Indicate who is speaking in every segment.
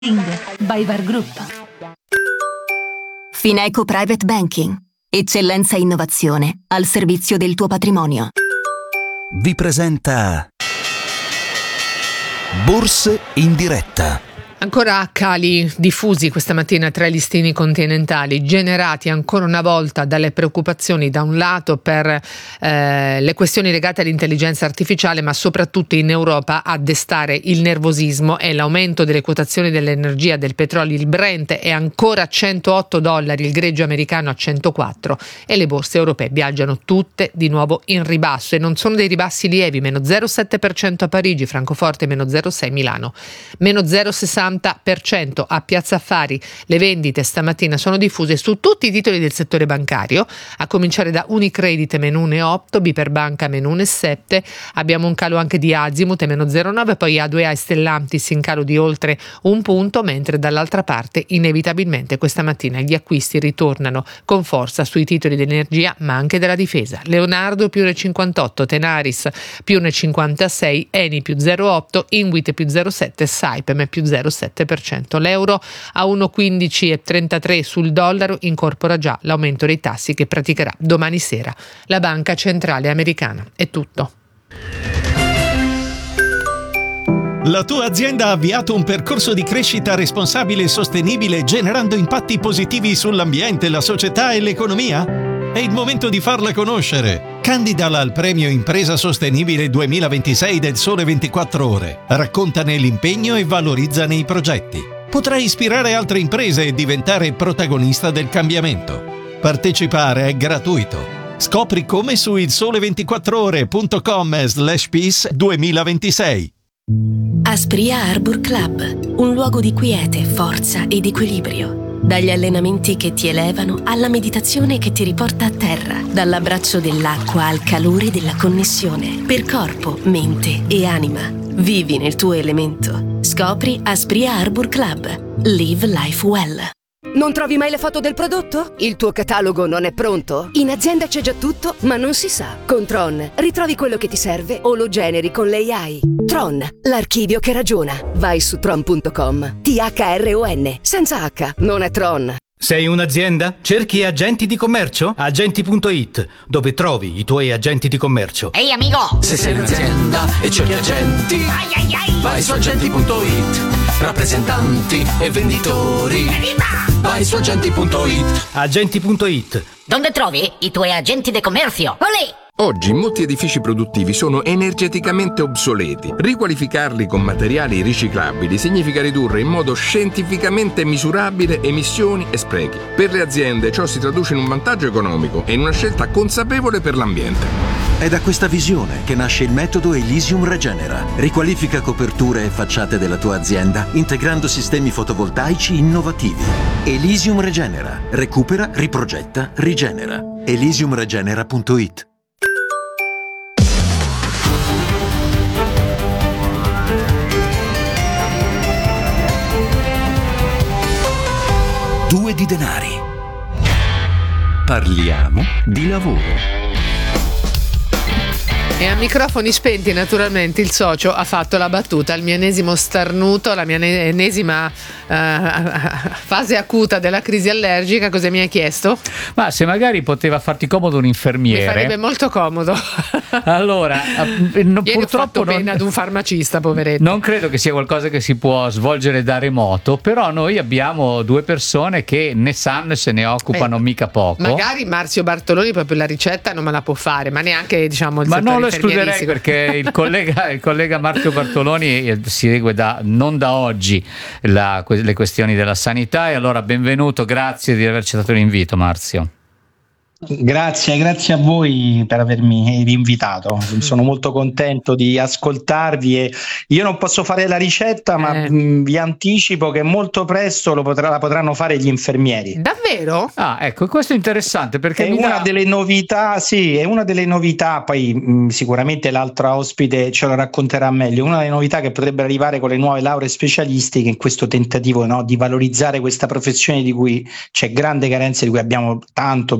Speaker 1: by VAR Group.
Speaker 2: Fineco Private Banking. Eccellenza e innovazione al servizio del tuo patrimonio.
Speaker 3: Vi presenta Borse in diretta.
Speaker 4: Ancora cali diffusi questa mattina tra i listini continentali, generati ancora una volta dalle preoccupazioni da un lato per le questioni legate all'intelligenza artificiale, ma soprattutto in Europa a destare il nervosismo e l'aumento delle quotazioni dell'energia, del petrolio. Il Brent è ancora a $108, il greggio americano a 104 e le borse europee viaggiano tutte di nuovo in ribasso, e non sono dei ribassi lievi: meno 0,7% a Parigi, Francoforte meno 0,6%, Milano meno 0,60%. A Piazza Affari le vendite stamattina sono diffuse su tutti i titoli del settore bancario, a cominciare da Unicredit meno 1,8%, Biper Banca meno 1,7%, abbiamo un calo anche di Azimut meno 0,9%, poi A2A e Stellantis in calo di oltre un punto, mentre dall'altra parte inevitabilmente questa mattina gli acquisti ritornano con forza sui titoli dell'energia ma anche della difesa. Leonardo più 1,58%, Tenaris più 1,56%, Eni più 0,8%, Inwit più 0,7%, Saipem più 0,7%. L'euro a 1,1533 sul dollaro incorpora già l'aumento dei tassi che praticherà domani sera la Banca Centrale Americana. È tutto.
Speaker 5: La tua azienda ha avviato un percorso di crescita responsabile e sostenibile, generando impatti positivi sull'ambiente, la società e l'economia? È il momento di farla conoscere. Candidala al premio Impresa Sostenibile 2026 del Sole 24 Ore. Raccontane l'impegno e valorizzane i progetti. Potrai ispirare altre imprese e diventare protagonista del cambiamento. Partecipare è gratuito. Scopri come su ilsole24ore.com/peace 2026.
Speaker 6: Aspria Arbor Club, un luogo di quiete, forza ed equilibrio. Dagli allenamenti che ti elevano alla meditazione che ti riporta a terra, dall'abbraccio dell'acqua al calore della connessione, per corpo, mente e anima. Vivi nel tuo elemento. Scopri Aspria Arbor Club. Live life well.
Speaker 7: Non trovi mai le foto del prodotto? Il tuo catalogo non è pronto? In azienda c'è già tutto, ma non si sa. Con Tron ritrovi quello che ti serve o lo generi con l'AI. Tron, l'archivio che ragiona. Vai su tron.com. THRON, senza H, non è Tron.
Speaker 8: Sei un'azienda? Cerchi agenti di commercio? Agenti.it, dove trovi i tuoi agenti di commercio.
Speaker 9: Ehi amico!
Speaker 10: Se sei un'azienda e cerchi agenti, vai su agenti.it. Rappresentanti e venditori, vai su agenti.it.
Speaker 8: Agenti.it.
Speaker 9: Dove trovi i tuoi agenti di commercio? Olè!
Speaker 11: Oggi molti edifici produttivi sono energeticamente obsoleti. Riqualificarli con materiali riciclabili significa ridurre in modo scientificamente misurabile emissioni e sprechi. Per le aziende ciò si traduce in un vantaggio economico e in una scelta consapevole per l'ambiente.
Speaker 3: È da questa visione che nasce il metodo Elysium Regenera. Riqualifica coperture e facciate della tua azienda integrando sistemi fotovoltaici innovativi. Elysium Regenera. Recupera, riprogetta, rigenera. Elysiumregenera.it. Due di denari. Parliamo di lavoro.
Speaker 4: E a microfoni spenti naturalmente il socio ha fatto la battuta: il mio ennesimo starnuto, la mia ennesima fase acuta della crisi allergica. Cosa mi hai chiesto?
Speaker 12: Ma se magari poteva farti comodo un infermiere.
Speaker 4: Mi farebbe molto comodo.
Speaker 12: Allora,
Speaker 4: ieri
Speaker 12: purtroppo
Speaker 4: ho fatto pena ad un farmacista, poveretto.
Speaker 12: Non credo che sia qualcosa che si può svolgere da remoto, però noi abbiamo due persone che ne sanno e se ne occupano mica poco.
Speaker 4: Magari Marzio Bartoloni proprio la ricetta non me la può fare, ma neanche diciamo il
Speaker 12: ma non lo
Speaker 4: escluderei,
Speaker 12: perché il collega Marzio Bartoloni si segue non da oggi le questioni della sanità, e allora benvenuto, grazie di averci dato l'invito, Marzio.
Speaker 13: Grazie a voi per avermi invitato. Sono molto contento di ascoltarvi e io non posso fare la ricetta, ma vi anticipo che molto presto la potranno fare gli infermieri.
Speaker 4: Davvero?
Speaker 12: Ah, ecco, questo è interessante perché
Speaker 13: è una delle novità, sì, è una delle novità, poi sicuramente l'altra ospite ce lo racconterà meglio, una delle novità che potrebbe arrivare con le nuove lauree specialistiche in questo tentativo, no, di valorizzare questa professione di cui c'è grande carenza, di cui abbiamo tanto bisogno in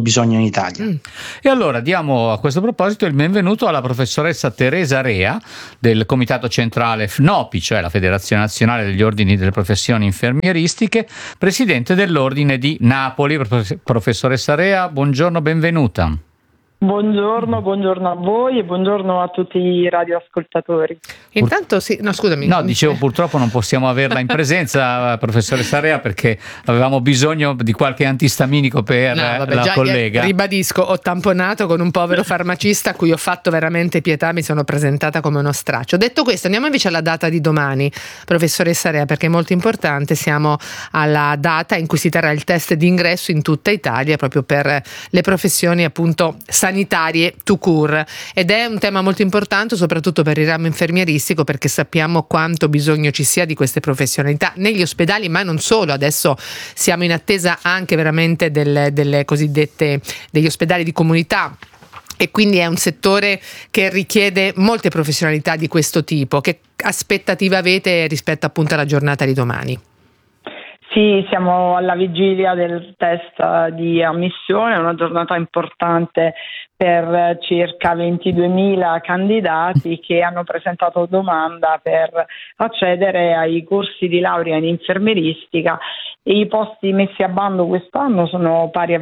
Speaker 13: Italia.
Speaker 12: E allora diamo a questo proposito il benvenuto alla professoressa Teresa Rea del Comitato Centrale FNOPI, cioè la Federazione Nazionale degli Ordini delle Professioni Infermieristiche, presidente dell'Ordine di Napoli. Professoressa Rea, buongiorno, benvenuta.
Speaker 1: Buongiorno a voi e buongiorno a tutti i radioascoltatori.
Speaker 4: Intanto scusami.
Speaker 12: No, dicevo, purtroppo non possiamo averla in presenza, professoressa Rea, perché avevamo bisogno di qualche antistaminico per la collega.
Speaker 4: Ribadisco, ho tamponato con un povero farmacista a cui ho fatto veramente pietà, mi sono presentata come uno straccio. Detto questo, andiamo invece alla data di domani, professoressa Rea, perché è molto importante. Siamo alla data in cui si terrà il test d'ingresso in tutta Italia proprio per le professioni appunto sanitarie tout court, ed è un tema molto importante soprattutto per il ramo infermieristico, perché sappiamo quanto bisogno ci sia di queste professionalità negli ospedali, ma non solo. Adesso siamo in attesa anche veramente delle cosiddette degli ospedali di comunità, e quindi è un settore che richiede molte professionalità di questo tipo. Che aspettative avete rispetto appunto alla giornata di domani?
Speaker 1: Sì, siamo alla vigilia del test di ammissione, una giornata importante per circa 22.000 candidati che hanno presentato domanda per accedere ai corsi di laurea in infermieristica, e i posti messi a bando quest'anno sono pari a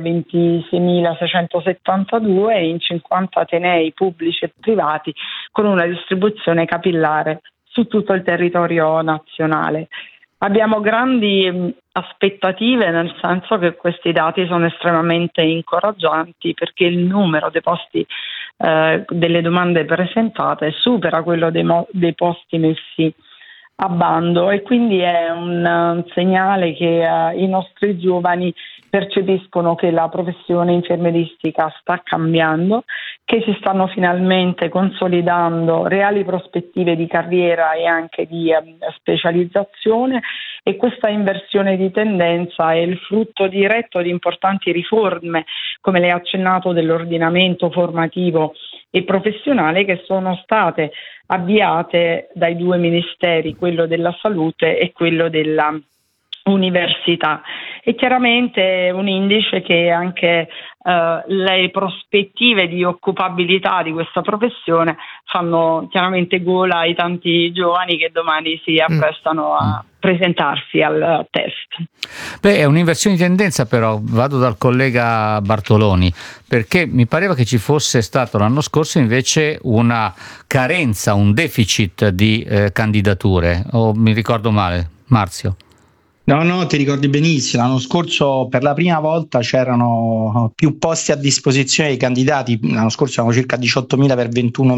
Speaker 1: 26.672 in 50 atenei pubblici e privati, con una distribuzione capillare su tutto il territorio nazionale. Abbiamo grandi aspettative, nel senso che questi dati sono estremamente incoraggianti, perché il numero dei posti delle domande presentate supera quello dei posti messi a bando, e quindi è un segnale che i nostri giovani percepiscono che la professione infermieristica sta cambiando, che si stanno finalmente consolidando reali prospettive di carriera e anche di specializzazione, e questa inversione di tendenza è il frutto diretto di importanti riforme, come lei ha accennato, dell'ordinamento formativo e professionale, che sono state avviate dai due ministeri, quello della salute e quello della università. E chiaramente un indice che anche le prospettive di occupabilità di questa professione fanno chiaramente gola ai tanti giovani che domani si apprestano a presentarsi al test.
Speaker 12: Beh, è un'inversione di tendenza, però vado dal collega Bartoloni, perché mi pareva che ci fosse stato l'anno scorso invece una carenza, un deficit di candidature, o mi ricordo male, Marzio?
Speaker 13: No, ti ricordi benissimo. L'anno scorso per la prima volta c'erano più posti a disposizione dei candidati. L'anno scorso erano circa 18.000 per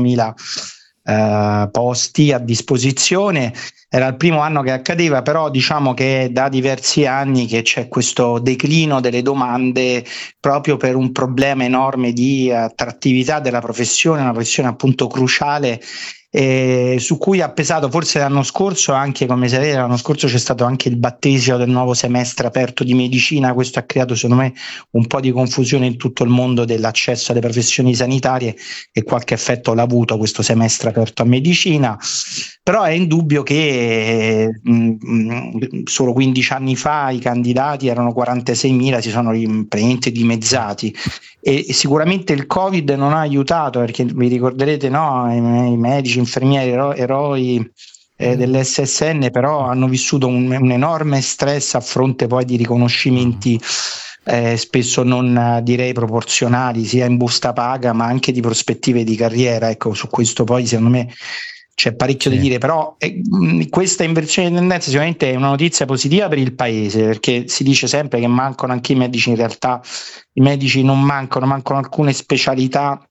Speaker 13: 21.000 posti a disposizione. Era il primo anno che accadeva, però diciamo che è da diversi anni che c'è questo declino delle domande, proprio per un problema enorme di attrattività della professione, una professione appunto cruciale, su cui ha pesato forse l'anno scorso, anche come sapete l'anno scorso c'è stato anche il battesimo del nuovo semestre aperto di medicina. Questo ha creato secondo me un po' di confusione in tutto il mondo dell'accesso alle professioni sanitarie, e qualche effetto l'ha avuto questo semestre aperto a medicina. Però è indubbio che solo 15 anni fa i candidati erano 46.000, si sono praticamente dimezzati, e sicuramente il Covid non ha aiutato, perché vi ricorderete, no, i medici, infermieri, eroi dell'SSN, però hanno vissuto un enorme stress a fronte poi di riconoscimenti spesso non direi proporzionali, sia in busta paga ma anche di prospettive di carriera. Ecco, su questo poi secondo me c'è parecchio da dire, però questa inversione di tendenza sicuramente è una notizia positiva per il paese, perché si dice sempre che mancano anche i medici. In realtà i medici non mancano alcune specialità,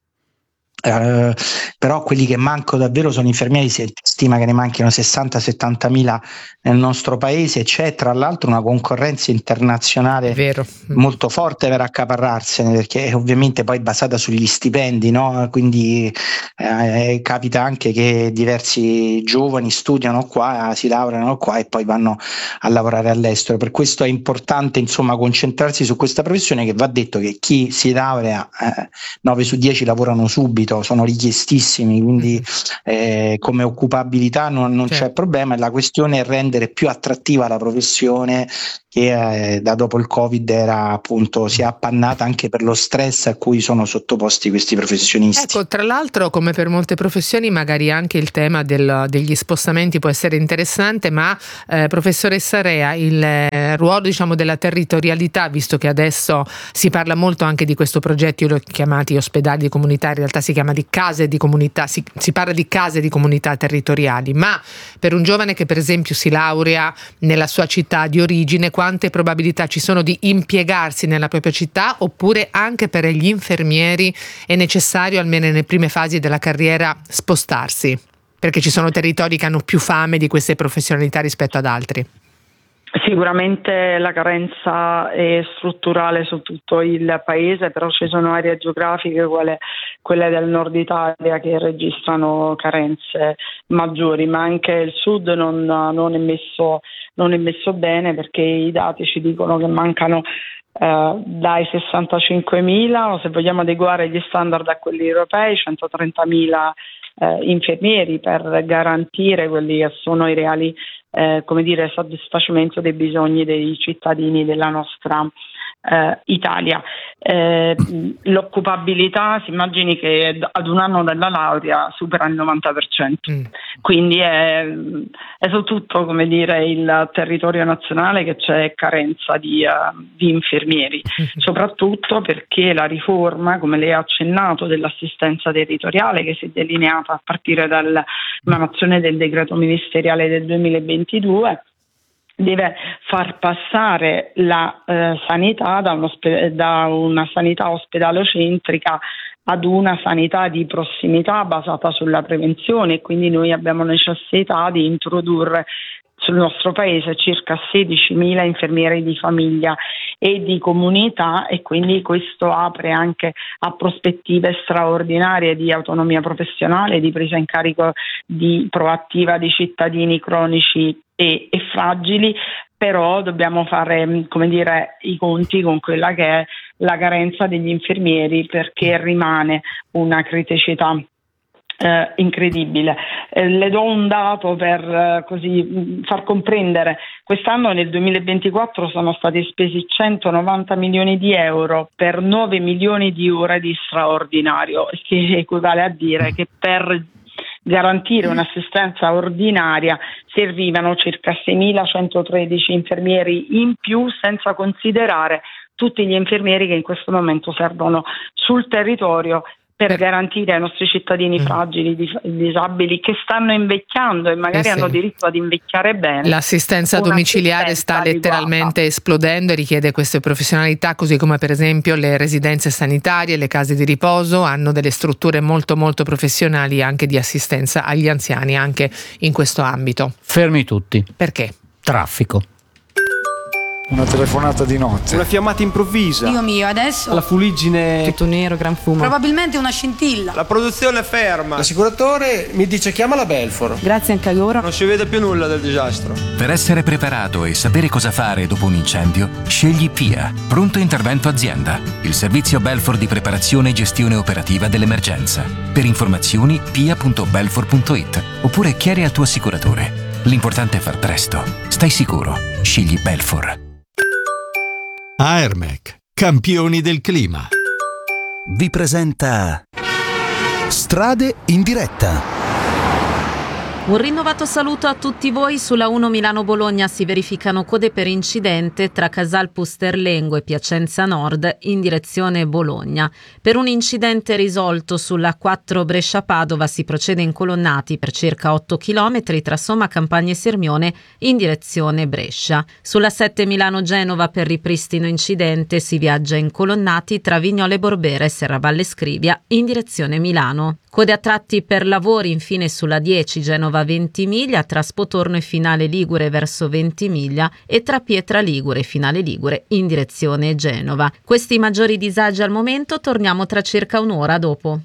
Speaker 13: però quelli che mancano davvero sono infermieri. Si stima che ne manchino 60-70.000 nel nostro paese, e c'è tra l'altro una concorrenza internazionale molto forte per accaparrarsene, perché ovviamente poi basata sugli stipendi, no? Quindi capita anche che diversi giovani studiano qua, si laureano qua e poi vanno a lavorare all'estero. Per questo è importante insomma concentrarsi su questa professione, che va detto che chi si laurea 9 su 10 lavorano subito, ambito, sono richiestissimi, quindi come occupabilità non c'è problema. La questione è rendere più attrattiva la professione che da dopo il Covid si è appannata anche per lo stress a cui sono sottoposti questi professionisti.
Speaker 4: Ecco, tra l'altro, come per molte professioni, magari anche il tema degli spostamenti può essere interessante, ma professoressa Rea, il ruolo della territorialità, visto che adesso si parla molto anche di questo progetto, io l'ho chiamati ospedali di comunità, in realtà si chiama di case di comunità, si parla di case di comunità territoriali, ma per un giovane che per esempio si laurea nella sua città di origine, quante probabilità ci sono di impiegarsi nella propria città, oppure anche per gli infermieri è necessario almeno nelle prime fasi della carriera spostarsi, perché ci sono territori che hanno più fame di queste professionalità rispetto ad altri?
Speaker 1: Sicuramente la carenza è strutturale su tutto il paese, però ci sono aree geografiche, quelle del nord Italia, che registrano carenze maggiori, ma anche il sud non è messo bene, perché i dati ci dicono che mancano dai 65.000, o se vogliamo adeguare gli standard a quelli europei, 130.000 infermieri per garantire quelli che sono i reali soddisfacimento dei bisogni dei cittadini della nostra Italia. L'occupabilità, si immagini che ad un anno dalla laurea supera il 90%, quindi è su tutto il territorio nazionale che c'è carenza di infermieri, soprattutto perché la riforma, come lei ha accennato, dell'assistenza territoriale, che si è delineata a partire dall'emanazione del decreto ministeriale del 2022, deve far passare la sanità da una sanità ospedalocentrica ad una sanità di prossimità basata sulla prevenzione, e quindi noi abbiamo necessità di introdurre sul nostro paese circa 16.000 infermieri di famiglia e di comunità, e quindi questo apre anche a prospettive straordinarie di autonomia professionale, di presa in carico proattiva di cittadini cronici e fragili, però dobbiamo fare i conti con quella che è la carenza degli infermieri, perché rimane una criticità incredibile. Le do un dato per far comprendere: quest'anno, nel 2024, sono stati spesi 190 milioni di euro per 9 milioni di ore di straordinario, che equivale a dire che per garantire un'assistenza ordinaria servivano circa 6.113 infermieri in più, senza considerare tutti gli infermieri che in questo momento servono sul territorio per garantire ai nostri cittadini fragili, disabili, che stanno invecchiando e magari hanno diritto ad invecchiare bene.
Speaker 4: L'assistenza domiciliare sta letteralmente esplodendo e richiede queste professionalità, così come per esempio le residenze sanitarie, le case di riposo hanno delle strutture molto molto professionali anche di assistenza agli anziani, anche in questo ambito.
Speaker 12: Fermi tutti.
Speaker 4: Perché?
Speaker 12: Traffico.
Speaker 14: Una telefonata di notte.
Speaker 15: Una fiammata improvvisa.
Speaker 16: Dio mio, adesso?
Speaker 15: La fuliggine.
Speaker 16: Tutto nero, gran fumo. Probabilmente una scintilla.
Speaker 15: La produzione è ferma. L'assicuratore mi dice chiama la Belfor.
Speaker 16: Grazie anche a loro.
Speaker 15: Non si vede più nulla del disastro.
Speaker 17: Per essere preparato e sapere cosa fare dopo un incendio, scegli PIA, Pronto Intervento Azienda, il servizio Belfor di preparazione e gestione operativa dell'emergenza. Per informazioni pia.belfor.it oppure chiedi al tuo assicuratore. L'importante è far presto. Stai sicuro. Scegli Belfor.
Speaker 5: Aermec, campioni del clima.
Speaker 18: Vi presenta Strade in diretta.
Speaker 19: Un rinnovato saluto a tutti voi. Sulla 1 Milano-Bologna si verificano code per incidente tra Casal Pusterlengo e Piacenza Nord in direzione Bologna. Per un incidente risolto sulla 4 Brescia-Padova si procede incolonnati per circa 8 km tra Somma Campagna e Sirmione in direzione Brescia. Sulla 7 Milano-Genova per ripristino incidente si viaggia incolonnati tra Vignole Borbera e Serravalle Scrivia in direzione Milano. Code a tratti per lavori infine sulla 10 Genova Ventimiglia tra Spotorno e Finale Ligure verso Ventimiglia e tra Pietra Ligure e Finale Ligure in direzione Genova. Questi i maggiori disagi al momento, torniamo tra circa un'ora dopo.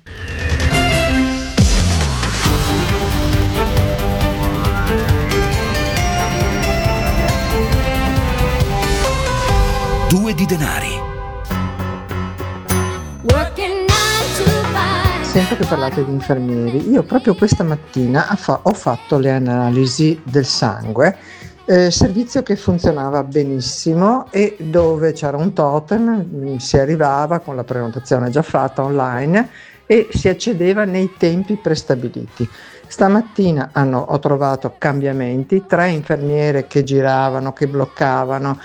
Speaker 18: Due di denari.
Speaker 20: Working 9 to 5. sempre che parlate di infermieri. Io proprio questa mattina ho fatto le analisi del sangue, servizio che funzionava benissimo e dove c'era un totem, si arrivava con la prenotazione già fatta online e si accedeva nei tempi prestabiliti. Stamattina ho trovato cambiamenti, 3 infermiere che giravano, che bloccavano,